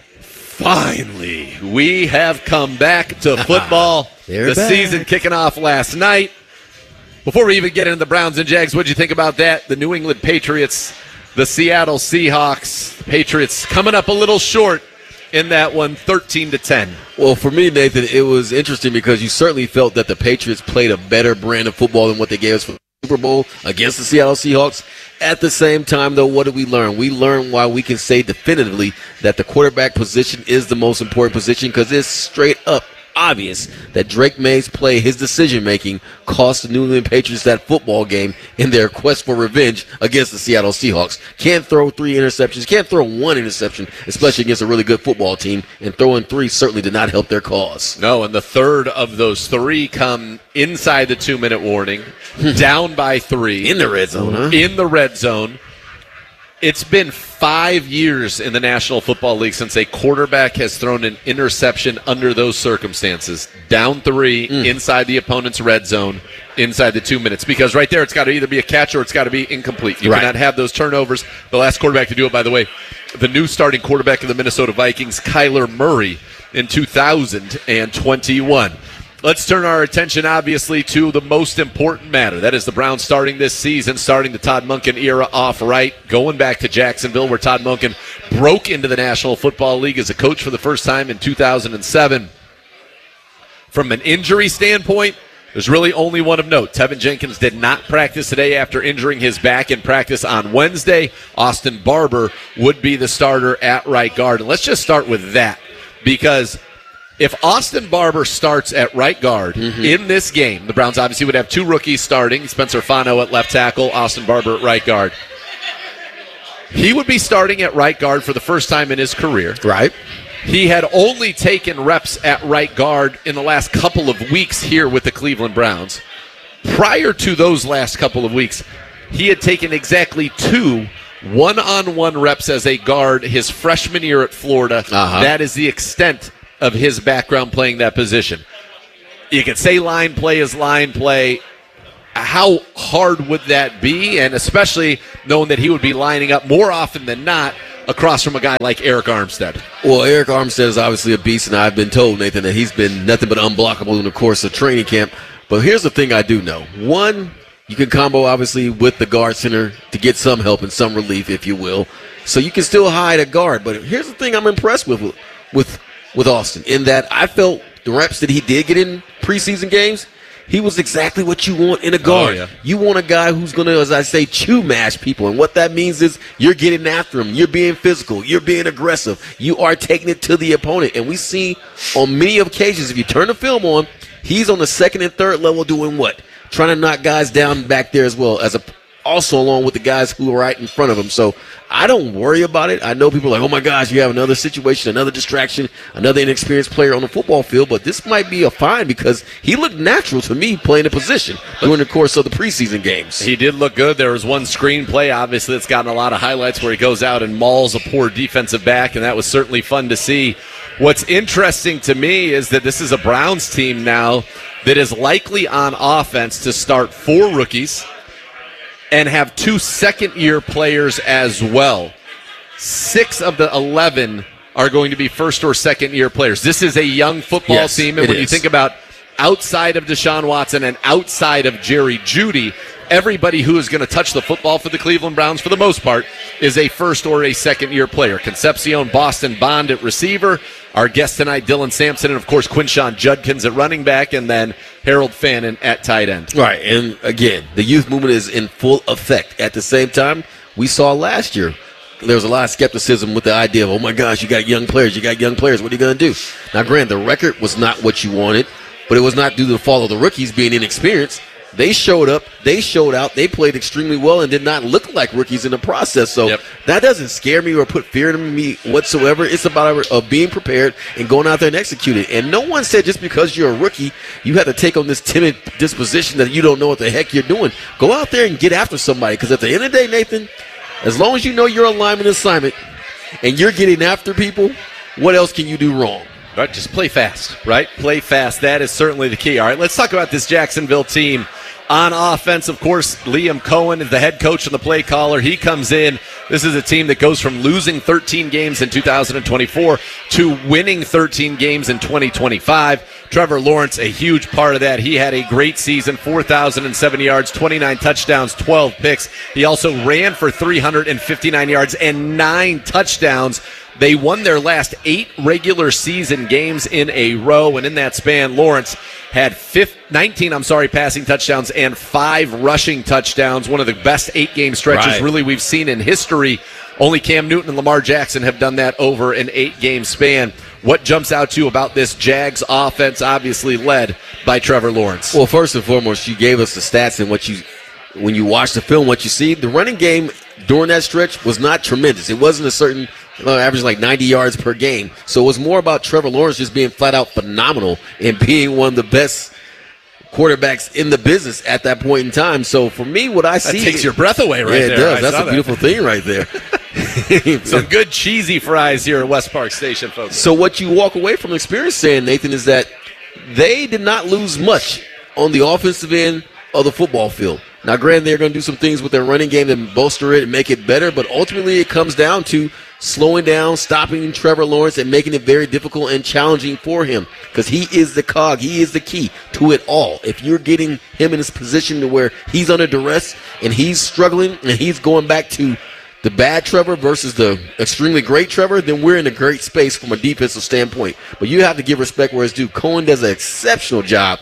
finally, we have come back to football. The back. Season kicking off last night. Before we even get into the Browns and Jags, what did you think about that? The New England Patriots, the Seattle Seahawks. Patriots coming up a little short in that one, thirteen to ten.
Well, for me, Nathan, it was interesting because you certainly felt that the Patriots played a better brand of football than what they gave us for the Super Bowl against the Seattle Seahawks. At the same time, though, what did we learn? We learned why we can say definitively that the quarterback position is the most important position, because it's straight up obvious that Drake May's play, his decision-making, cost the New England Patriots that football game in their quest for revenge against the Seattle Seahawks. Can't throw three interceptions, can't throw one interception, especially against a really good football team, and throwing three certainly did not help their cause.
No, and the third of those three come inside the two-minute warning, down by three.
In the red zone, huh?
In the red zone. It's been five years in the National Football League since a quarterback has thrown an interception under those circumstances. Down three, mm. inside the opponent's red zone, inside the two minutes. Because right there, it's got to either be a catch or it's got to be incomplete. You right. cannot have those turnovers. The last quarterback to do it, by the way, the new starting quarterback of the Minnesota Vikings, Kyler Murray, in two thousand twenty-one. Let's turn our attention, obviously, to the most important matter. That is the Browns starting this season, starting the Todd Monken era off right, going back to Jacksonville, where Todd Monken broke into the National Football League as a coach for the first time in two thousand seven. From an injury standpoint, there's really only one of note. Tevin Jenkins did not practice today after injuring his back in practice on Wednesday. Austin Barber would be the starter at right guard. And let's just start with that, because if Austin Barber starts at right guard mm-hmm. in this game, the Browns obviously would have two rookies starting, Spencer Fano at left tackle, Austin Barber at right guard. he would be starting at right guard for the first time in his career.
Right.
He had only taken reps at right guard in the last couple of weeks here with the Cleveland Browns. Prior to those last couple of weeks, he had taken exactly two one-on-one reps as a guard his freshman year at Florida.
Uh-huh.
That is the extent of his background playing that position. You could say line play is line play. How hard would that be? And especially knowing that he would be lining up more often than not across from a guy like Eric Armstead.
Well, Eric Armstead is obviously a beast, and I've been told, Nathan, that he's been nothing but unblockable in the course of training camp. But here's the thing I do know. One, you can combo, obviously, with the guard center to get some help and some relief, if you will. So you can still hide a guard. But here's the thing I'm impressed with with, with Austin, in that I felt the reps that he did get in preseason games, he was exactly what you want in a guard.
Oh, yeah.
You want a guy who's going to, as I say, chew mash people. And what that means is you're getting after him. You're being physical. You're being aggressive. You are taking it to the opponent. And we see on many occasions, if you turn the film on, he's on the second and third level doing what? Trying to knock guys down back there as well, as a, also along with the guys who are right in front of him. So I don't worry about it. I know people are like, oh, my gosh, you have another situation, another distraction, another inexperienced player on the football field. But this might be a fine because he looked natural to me playing the position during the course of the preseason games.
He did look good. There was one screenplay, obviously, that's gotten a lot of highlights where he goes out and mauls a poor defensive back, and that was certainly fun to see. What's interesting to me is that this is a Browns team now that is likely on offense to start four rookies and have two second-year players as well. Six of the eleven are going to be first- or second-year players. This is a young football
Yes,
team, and
it
when you
is.
think about outside of Deshaun Watson and outside of Jerry Jeudy, everybody who is going to touch the football for the Cleveland Browns, for the most part, is a first- or a second-year player. Concepcion, Boston Bond at receiver. Our guest tonight, Dylan Sampson, and, of course, Quinshawn Judkins at running back, and then Harold Fannin at tight end.
Right, and again, the youth movement is in full effect. At the same time, we saw last year, there was a lot of skepticism with the idea of, oh, my gosh, you got young players, you got young players, what are you going to do? Now, granted, the record was not what you wanted, but it was not due to the fault of the rookies being inexperienced. They showed up, they showed out, they played extremely well and did not look like rookies in the process. So
Yep.
that doesn't scare me or put fear in me whatsoever. It's about uh, being prepared and going out there and executing. And no one said just because you're a rookie, you have to take on this timid disposition that you don't know what the heck you're doing. Go out there and get after somebody, because at the end of the day, Nathan, as long as you know your alignment assignment and you're getting after people, what else can you do wrong?
Right, just play fast, right? Play fast. That is certainly the key. All right, let's talk about this Jacksonville team. On offense, of course, Liam Cohen is the head coach and the play caller. He comes in. This is a team that goes from losing thirteen games in two thousand twenty-four to winning thirteen games in twenty twenty-five. Trevor Lawrence, a huge part of that. He had a great season, four thousand seven yards, twenty-nine touchdowns, twelve picks. He also ran for three hundred fifty-nine yards and nine touchdowns. They won their last eight regular season games in a row, and in that span, Lawrence had nineteen, I'm sorry, passing touchdowns and five rushing touchdowns. One of the best eight-game stretches
Right.
really we've seen in history. Only Cam Newton and Lamar Jackson have done that over an eight-game span. What jumps out to you about this Jags offense, obviously led by Trevor Lawrence?
Well, first and foremost, you gave us the stats, and what you, when you watch the film, what you see, the running game during that stretch was not tremendous. It wasn't a certain uh, average like ninety yards per game. So it was more about Trevor Lawrence just being flat out phenomenal and being one of the best quarterbacks in the business at that point in time. So for me, what I see,
That takes your breath away right
yeah,
there.
it does.
I
That's
saw
a
that.
beautiful thing right there.
Some good cheesy fries here at West Park Station, folks.
So what you walk away from experience saying, Nathan, is that they did not lose much on the offensive end of the football field. Now, granted, they're going to do some things with their running game to bolster it and make it better, but ultimately it comes down to slowing down, stopping Trevor Lawrence, and making it very difficult and challenging for him, because he is the cog. He is the key to it all. If you're getting him in this position to where he's under duress and he's struggling and he's going back to the bad Trevor versus the extremely great Trevor, then we're in a great space from a defensive standpoint. But you have to give respect where it's due. Cohen does an exceptional job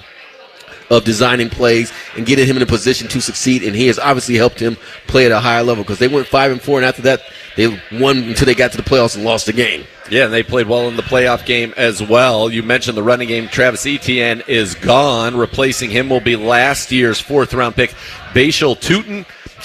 of designing plays and getting him in a position to succeed, and he has obviously helped him play at a higher level, because they went five and four, and after that they won until they got to the playoffs and lost the game.
Yeah, and they played well in the playoff game as well. You mentioned the running game. Travis Etienne is gone. Replacing him will be last year's fourth-round pick, Bashal Tutin.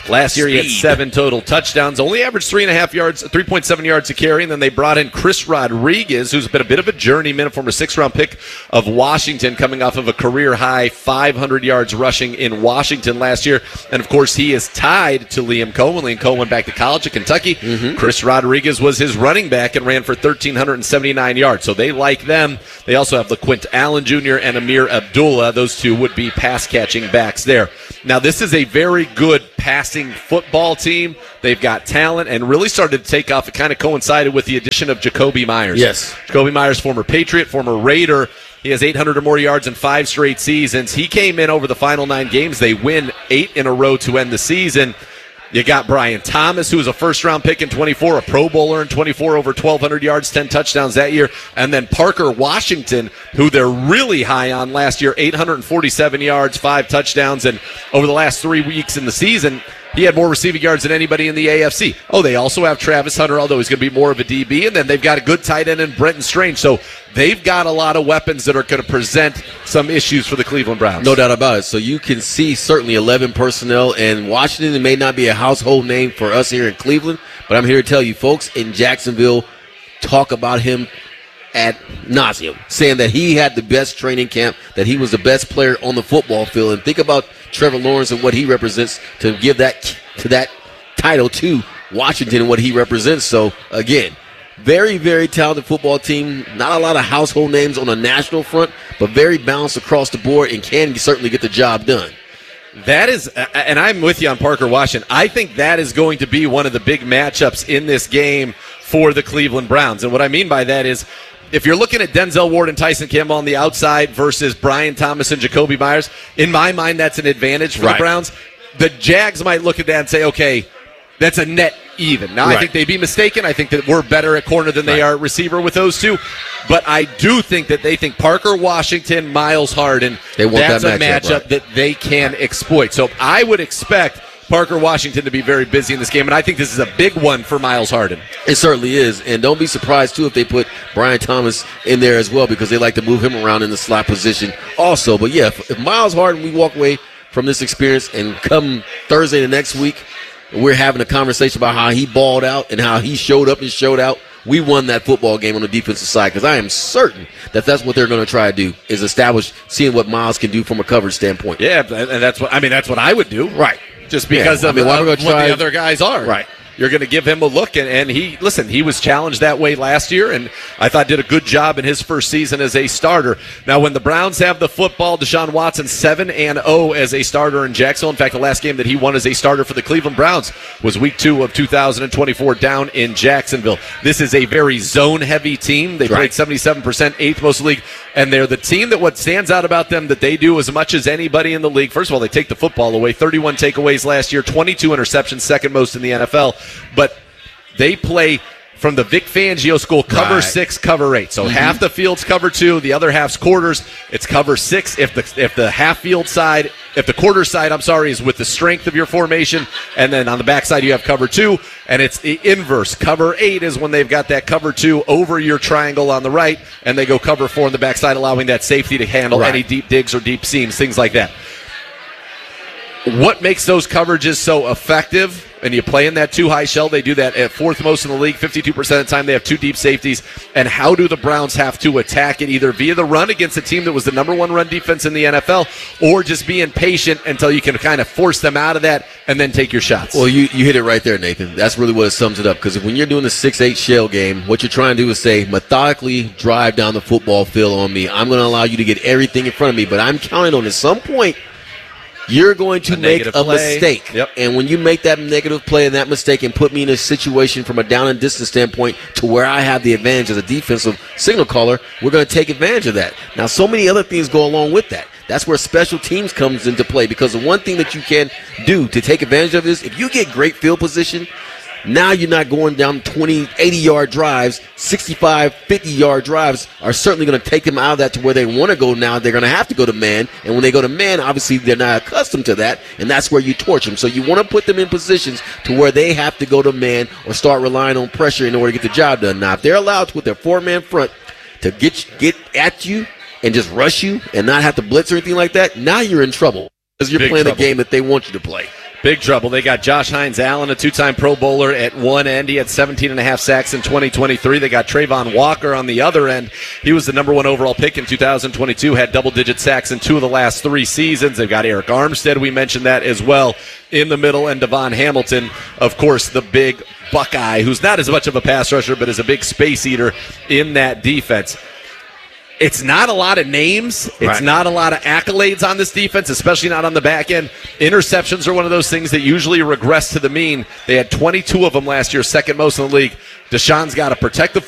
Last year, he had
Speed.
seven total touchdowns, only averaged three and a half yards, three point seven yards a carry. And then they brought in Chris Rodriguez, who's been a bit of a journeyman, a former sixth-round pick of Washington, coming off of a career-high five hundred yards rushing in Washington last year. And, of course, he is tied to Liam Cohen. Liam Cohen went back to college at Kentucky. Mm-hmm. Chris Rodriguez was his running back and ran for one thousand three hundred seventy-nine yards. So they like them. They also have LaQuint Allen Junior and Amir Abdullah. Those two would be pass-catching backs there. Now, this is a very good passing football team. They've got talent and really started to take off. It kind of coincided with the addition of Jacoby Myers.
Yes.
Jacoby Myers, former Patriot, former Raider. He has eight hundred or more yards in five straight seasons. He came in over the final nine games. They win eight in a row to end the season. You got Brian Thomas, who was a first-round pick in twenty-four, a Pro Bowler in twenty-four, over twelve hundred yards, ten touchdowns that year. And then Parker Washington, who they're really high on last year, eight hundred forty-seven yards, five touchdowns. And over the last three weeks in the season, he had more receiving yards than anybody in the A F C. Oh, they also have Travis Hunter, although he's going to be more of a D B. And then they've got a good tight end in Brenton Strange. So they've got a lot of weapons that are going to present some issues for the Cleveland Browns.
No doubt about it. So you can see certainly eleven personnel, and Washington, it may not be a household name for us here in Cleveland, but I'm here to tell you, folks in Jacksonville talk about him ad nauseum, saying that he had the best training camp, that he was the best player on the football field. And think about Trevor Lawrence and what he represents to give that to that title to Washington and what he represents. So, again, very, very talented football team. Not a lot of household names on a national front, but very balanced across the board and can certainly get the job done.
That is, and I'm with you on Parker Washington. I think that is going to be one of the big matchups in this game for the Cleveland Browns. And what I mean by that is, if you're looking at Denzel Ward and Tyson Campbell on the outside versus Brian Thomas and Jacoby Myers, in my mind, that's an advantage for
Right.
the Browns. The Jags might look at that and say, okay, that's a net even. Now,
Right.
I think they'd be mistaken. I think that we're better at corner than they
Right.
are at receiver with those two. But I do think that they think Parker Washington, Miles Harden,
They want
that's
that
a
matchup,
matchup
right.
that they can exploit. So I would expect Parker Washington to be very busy in this game, and I think this is a big one for Miles Harden.
It certainly is. And don't be surprised, too, if they put Brian Thomas in there as well, because they like to move him around in the slot position also. But, yeah, if, if Miles Harden, we walk away from this experience and come Thursday the next week, we're having a conversation about how he balled out and how he showed up and showed out, we won that football game on the defensive side, because I am certain that that's what they're going to try to do, is establish seeing what Miles can do from a coverage standpoint.
Yeah, and that's what I mean. That's what I would do,
Right.
Just because
Yeah,
of,
I mean, why
of
we're
what
gonna try-
the other guys are.
Right.
You're going to give him a look, and, and he listen. He was challenged that way last year, and I thought did a good job in his first season as a starter. Now, when the Browns have the football, Deshaun Watson seven and zero as a starter in Jacksonville. In fact, the last game that he won as a starter for the Cleveland Browns was Week Two of two thousand twenty-four down in Jacksonville. This is a very zone-heavy team. They
Right.
played seventy-seven percent, eighth most in the league, and they're the team that what stands out about them that they do as much as anybody in the league. First of all, they take the football away. thirty-one takeaways last year, twenty-two interceptions, second most in the N F L, but they play from the Vic Fangio school, cover
Right.
six, cover eight. So
Mhm.
half the field's cover two, the other half's quarters. It's cover six. If the if the half field side, if the quarter side, I'm sorry, is with the strength of your formation, and then on the backside you have cover two, and it's the inverse. Cover eight is when they've got that cover two over your triangle on the right, and they go cover four on the backside, allowing that safety to handle
Right.
any deep digs or deep seams, things like that. What makes those coverages so effective? And you play in that two high shell. They do that at fourth most in the league. fifty-two percent of the time they have two deep safeties. And how do the Browns have to attack it? Either via the run against a team that was the number one run defense in the N F L, or just being patient until you can kind of force them out of that and then take your shots.
Well, you, you hit it right there, Nathan. That's really what it sums it up. Because when you're doing the six eight shell game, what you're trying to do is say, methodically drive down the football field on me. I'm going to allow you to get everything in front of me, but I'm counting on at some point you're going to
A
make
negative
a
play.
mistake.
Yep.
And when you make that negative play and that mistake and put me in a situation from a down and distance standpoint to where I have the advantage as a defensive signal caller, we're going to take advantage of that. Now, so many other things go along with that. That's where special teams comes into play, because the one thing that you can do to take advantage of is if you get great field position, now you're not going down twenty, eighty-yard drives. sixty-five, fifty-yard drives are certainly going to take them out of that to where they want to go now. They're going to have to go to man. And when they go to man, obviously they're not accustomed to that, and that's where you torch them. So you want to put them in positions to where they have to go to man or start relying on pressure in order to get the job done. Now, if they're allowed to, with their four-man front, to get, get at you and just rush you and not have to blitz or anything like that, now you're in trouble because you're
Big
playing
trouble.
the game that they want you to play.
Big trouble. They got Josh Hines Allen, a two-time Pro Bowler, at one end. He had seventeen and a half sacks in twenty twenty-three. They got Trayvon Walker on the other end. He was the number one overall pick in two thousand twenty-two, had double-digit sacks in two of the last three seasons. They've got Eric Armstead, we mentioned that as well, in the middle, and Devon Hamilton, of course, the big Buckeye, who's not as much of a pass rusher, but is a big space eater in that defense. It's not a lot of names. It's
right.
not a lot of accolades on this defense, especially not on the back end. Interceptions are one of those things that usually regress to the mean. They had twenty-two of them last year, second most in the league. Deshaun's got to protect the